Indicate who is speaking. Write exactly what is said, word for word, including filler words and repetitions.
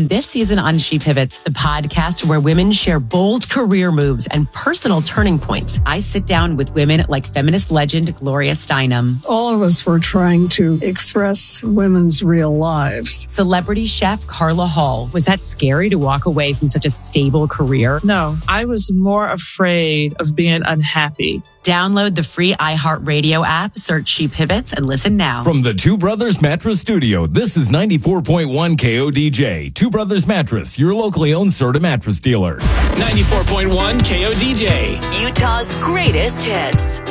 Speaker 1: And this season on She Pivots, the podcast where women share bold career moves and personal turning points, I sit down with women like feminist legend Gloria Steinem.
Speaker 2: All of us were trying to express women's real lives.
Speaker 1: Celebrity chef Carla Hall. Was that scary to walk away from such a stable career?
Speaker 3: No, I was more afraid of being unhappy.
Speaker 1: Download the free iHeartRadio app, search She Pivots, and listen now.
Speaker 4: From the Two Brothers Mattress Studio, this is ninety-four point one K O D J. Two Brothers Mattress, your locally owned Serta mattress dealer.
Speaker 5: ninety-four point one K O D J.
Speaker 6: Utah's greatest hits.